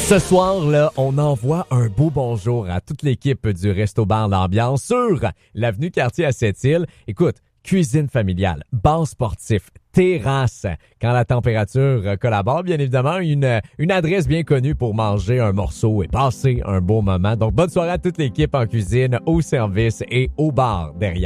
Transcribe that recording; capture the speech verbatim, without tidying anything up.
Ce soir, là, on envoie un beau bonjour à toute l'équipe du Resto-Bar L'Ambiance sur l'avenue Cartier à Sept-Îles. Écoute, cuisine familiale, bar sportif, terrasse, quand la température collabore, bien évidemment, une, une adresse bien connue pour manger un morceau et passer un beau moment. Donc, bonne soirée à toute l'équipe en cuisine, au service et au bar derrière.